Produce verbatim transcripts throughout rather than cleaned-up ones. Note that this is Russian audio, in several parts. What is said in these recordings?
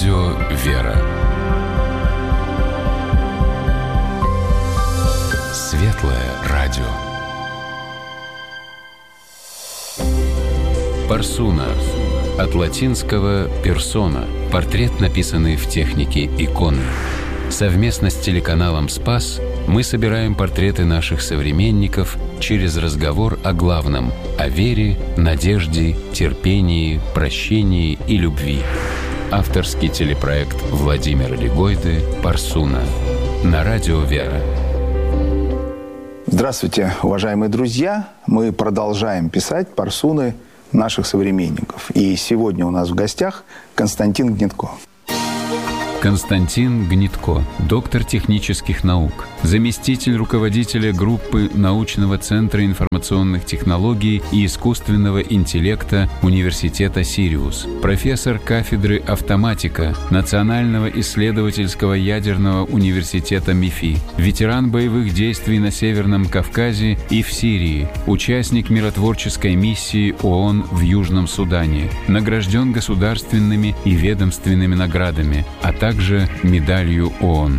Радио «Вера». Светлое радио. Парсуна. От латинского «персона». Портрет, написанный в технике иконы. Совместно с телеканалом «Спас» мы собираем портреты наших современников через разговор о главном – о вере, надежде, терпении, прощении и любви. Авторский телепроект Владимира Легойды «Парсуна» на радио «Вера». Здравствуйте, уважаемые друзья! Мы продолжаем писать парсуны наших современников. И сегодня у нас в гостях Константин Гнетко. Константин Гнетко, доктор технических наук, заместитель руководителя группы научного центра информационных технологий и искусственного интеллекта Университета Сириус, профессор кафедры автоматика Национального исследовательского ядерного университета МИФИ, ветеран боевых действий на Северном Кавказе и в Сирии, участник миротворческой миссии ООН в Южном Судане, награжден государственными и ведомственными наградами, а также также медалью ООН.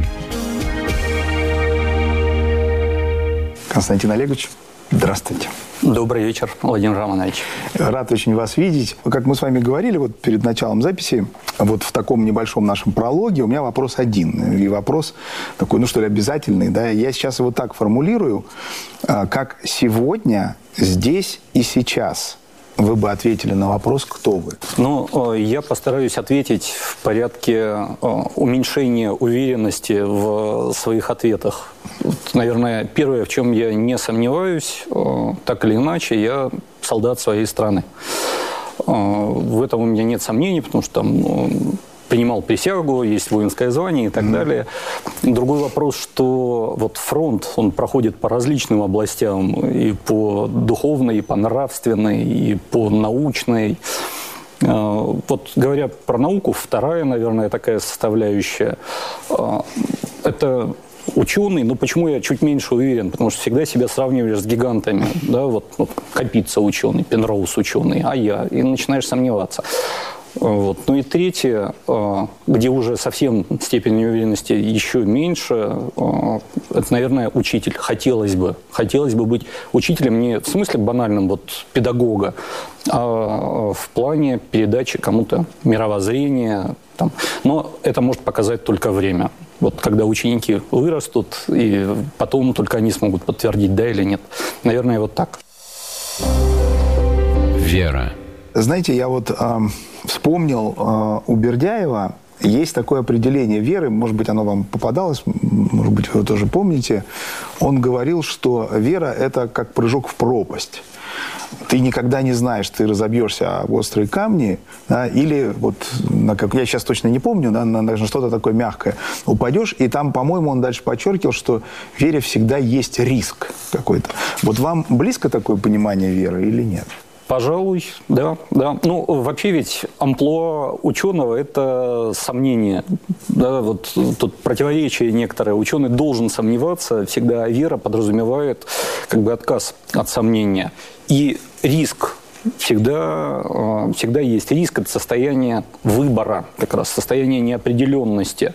Константин Олегович, здравствуйте. Добрый вечер, Владимир Романович. Рад очень вас видеть. Как мы с вами говорили вот перед началом записи, вот в таком небольшом нашем прологе у меня вопрос один. И вопрос такой, ну что ли, обязательный. Да? Я сейчас его так формулирую, как сегодня, здесь и сейчас. Вы бы ответили на вопрос, кто вы? Ну, я постараюсь ответить в порядке уменьшения уверенности в своих ответах. Наверное, первое, в чем я не сомневаюсь, так или иначе, я солдат своей страны. В этом у меня нет сомнений, потому что там принимал присягу, есть воинское звание и так mm-hmm. далее. Другой вопрос, что вот фронт, он проходит по различным областям, и по духовной, и по нравственной, и по научной. Вот говоря про науку, вторая, наверное, такая составляющая, это ученый, но почему я чуть меньше уверен? Потому что всегда себя сравниваешь с гигантами. Да? Вот, вот Капица ученый, Пенроуз ученый, а я. И начинаешь сомневаться. Вот. Ну и третье, где уже совсем степень неуверенности еще меньше, это, наверное, учитель. Хотелось бы. Хотелось бы быть учителем не в смысле банальном вот, педагога, а в плане передачи кому-то мировоззрения. Там. Но это может показать только время. Вот когда ученики вырастут, и потом только они смогут подтвердить, да или нет. Наверное, вот так. Вера. Знаете, я вот э, вспомнил э, у Бердяева есть такое определение веры, может быть, оно вам попадалось, может быть, вы его тоже помните. Он говорил, что вера – это как прыжок в пропасть. Ты никогда не знаешь, ты разобьешься об острые камни, да, или вот, на, как, я сейчас точно не помню, да, на, на что-то такое мягкое, упадешь, и там, по-моему, он дальше подчеркивал, что в вере всегда есть риск какой-то. Вот вам близко такое понимание веры или нет? Пожалуй, да, да. Ну, вообще ведь амплуа ученого – это сомнение. Да, вот тут противоречие некоторое. Ученый должен сомневаться, всегда вера подразумевает как бы отказ от сомнения. И риск всегда, всегда есть. Риск – это состояние выбора, как раз состояние неопределенности,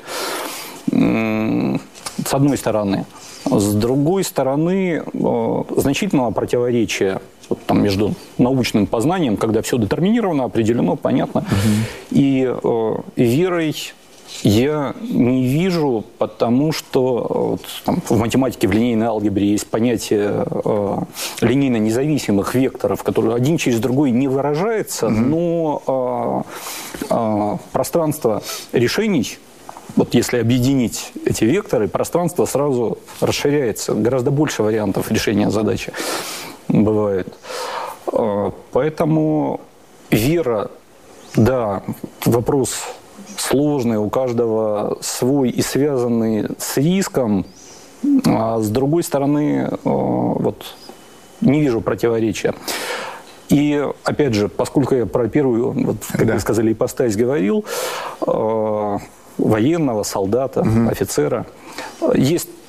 с одной стороны. С другой стороны, значительного противоречия вот там, между научным познанием, когда все детерминировано, определено, понятно, угу. и э, верой я не вижу, потому что вот, там, в математике, в линейной алгебре есть понятие э, линейно независимых векторов, которые один через другой не выражается, угу. но э, э, пространство решений, вот если объединить эти векторы, пространство сразу расширяется. Гораздо больше вариантов решения задачи бывает. Поэтому вера, да, вопрос сложный, у каждого свой и связанный с риском. А с другой стороны, вот, не вижу противоречия. И, опять же, поскольку я про первую, вот, как да. вы сказали, ипостась говорил, военного, солдата, угу. офицера. Есть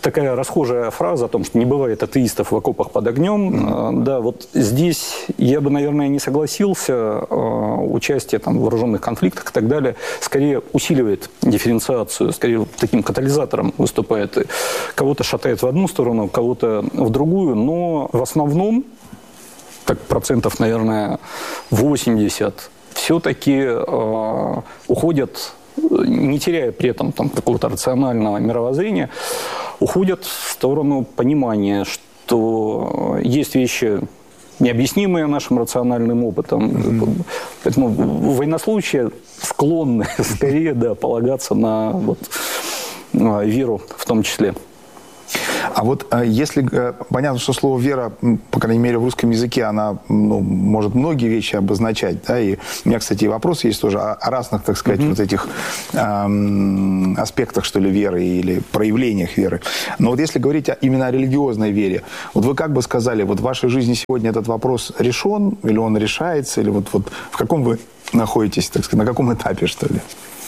такая расхожая фраза о том, что не бывает атеистов в окопах под огнем. Mm-hmm. Да, вот здесь я бы, наверное, не согласился. Участие там, в вооруженных конфликтах и так далее скорее усиливает дифференциацию, скорее таким катализатором выступает. Кого-то шатает в одну сторону, кого-то в другую, но в основном, так процентов, наверное, восемьдесят, все-таки э, уходят, не теряя при этом там, какого-то рационального мировоззрения, уходят в сторону понимания, что есть вещи, необъяснимые нашим рациональным опытом. Mm-hmm. Поэтому военнослужащие склонны скорее да, полагаться на вот, веру в том числе. А вот если, понятно, что слово «вера», по крайней мере, в русском языке, она ну, может многие вещи обозначать, да, и у меня, кстати, вопрос есть тоже о, о разных, так сказать, mm-hmm. вот этих эм, аспектах, что ли, веры или проявлениях веры. Но вот если говорить о, именно о религиозной вере, вот вы как бы сказали, вот в вашей жизни сегодня этот вопрос решен, или он решается, или вот, вот в каком вы находитесь, так сказать, на каком этапе, что ли?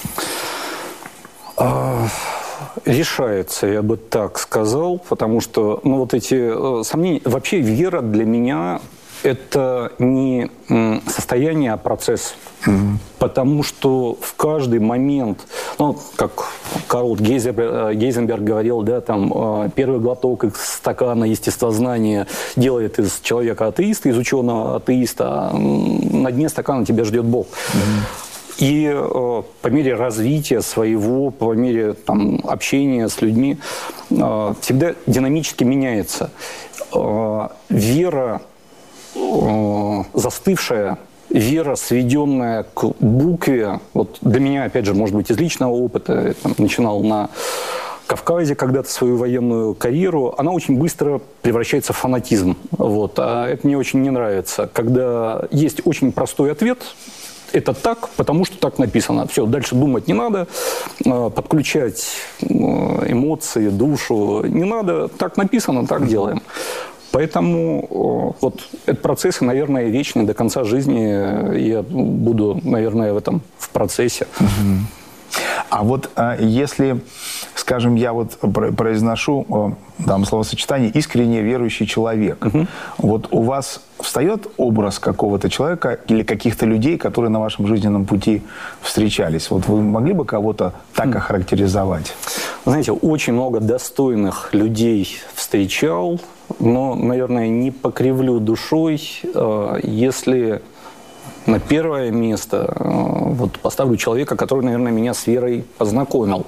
Решается, я бы так сказал, потому что ну, вот эти э, сомнения... Вообще вера для меня это не м, состояние, а процесс. Mm-hmm. Потому что в каждый момент, ну, как Карл Гейзенберг, Гейзенберг говорил, да, там, э, первый глоток из стакана естествознания делает из человека атеиста, из ученого атеиста, а на дне стакана тебя ждет Бог. Mm-hmm. И э, по мере развития своего, по мере там, общения с людьми, э, всегда динамически меняется. Э, вера э, застывшая, вера, сведенная к букве, вот для меня, опять же, может быть, из личного опыта, я там, начинал на Кавказе когда-то свою военную карьеру, она очень быстро превращается в фанатизм. Вот. А это мне очень не нравится. Когда есть очень простой ответ, это так, потому что так написано. Все, дальше думать не надо, подключать эмоции, душу не надо. Так написано, так делаем. Поэтому вот этот процесс, наверное, вечный до конца жизни. Я буду, наверное, в этом в процессе. А вот если, скажем, я вот произношу там словосочетание «искренне верующий человек», угу. вот у вас встает образ какого-то человека или каких-то людей, которые на вашем жизненном пути встречались? Вот вы могли бы кого-то так угу. охарактеризовать? Знаете, очень много достойных людей встречал, но, наверное, не покривлю душой, если... На первое место вот, поставлю человека, который, наверное, меня с верой познакомил.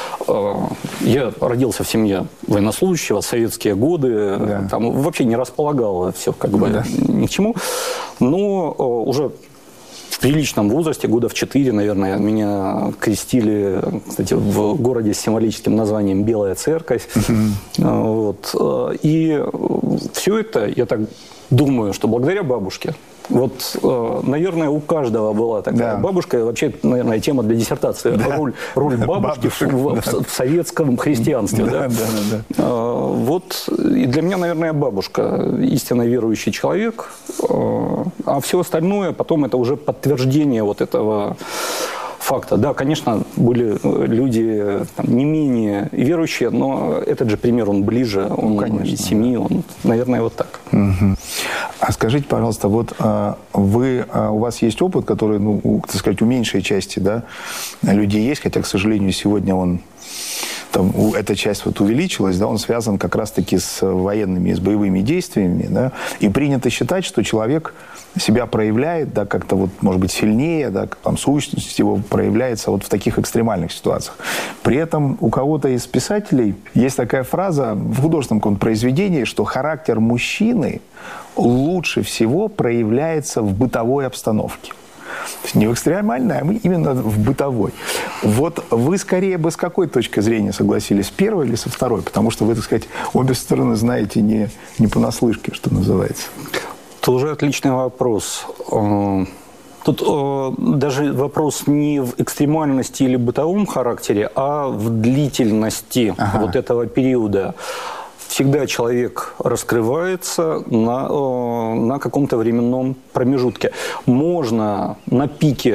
Я родился в семье военнослужащего, советские годы, да. там вообще не располагало все как бы да. ни к чему. Но уже в приличном возрасте, года в четыре, наверное, меня крестили, кстати, в городе с символическим названием «Белая церковь». Mm-hmm. Вот. И все это, я так думаю, что благодаря бабушке. Вот, наверное, у каждого была такая да. бабушка. Вообще, наверное, тема для диссертации. Да. Роль, роль бабушки Бабушек, в, да. в, в советском христианстве. Да, да? Да, да, да. Вот, и для меня, наверное, бабушка истинно верующий человек. А все остальное потом это уже подтверждение вот этого факта. Да, конечно, были люди там, не менее верующие, но этот же пример, он ближе, он ну, конечно, из семьи, он, наверное, вот так. Угу. А скажите, пожалуйста, вот вы, у вас есть опыт, который, ну, так сказать, у меньшей части, да, людей есть, хотя, к сожалению, сегодня он, там, эта часть вот увеличилась, да, он связан как раз-таки с военными, с боевыми действиями, да, и принято считать, что человек себя проявляет, да, как-то вот, может быть, сильнее, да, там, сущность его проявляется вот в таких экстремальных ситуациях. При этом у кого-то из писателей есть такая фраза в художественном каком-то произведении, что характер мужчины лучше всего проявляется в бытовой обстановке. Не в экстремальной, а именно в бытовой. Вот вы скорее бы с какой точки зрения согласились, с первой или со второй? Потому что вы, так сказать, обе стороны знаете не, не понаслышке, что называется. Это уже отличный вопрос. Тут э, даже вопрос не в экстремальности или бытовом характере, а в длительности ага. вот этого периода. Всегда человек раскрывается на, э, на каком-то временном промежутке. Можно на пике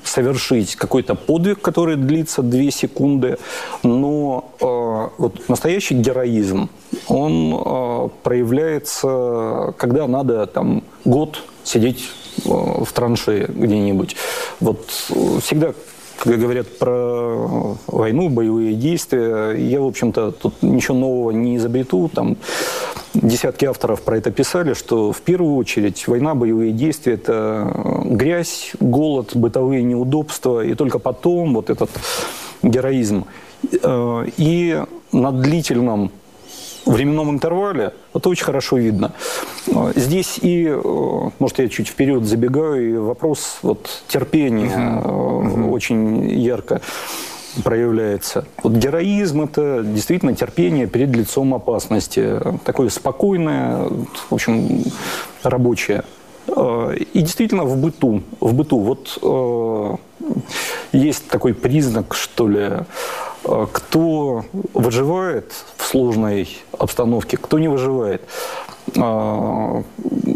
совершить какой-то подвиг, который длится две секунды, но э, вот настоящий героизм, он э, проявляется, когда надо там год сидеть э, в траншее где-нибудь. Вот э, всегда, когда говорят про войну, боевые действия, я, в общем-то, тут ничего нового не изобрету. Там десятки авторов про это писали, что в первую очередь война, боевые действия – это грязь, голод, бытовые неудобства, и только потом вот этот героизм. И на длительном временном интервале это очень хорошо видно. Здесь и, может, я чуть вперед забегаю, и вопрос вот, терпения uh-huh. очень ярко проявляется. Вот героизм – это действительно терпение перед лицом опасности. Такое спокойное, в общем, рабочее. И действительно в быту, в быту вот э, есть такой признак, что ли, э, кто выживает в сложной обстановке, кто не выживает. Э,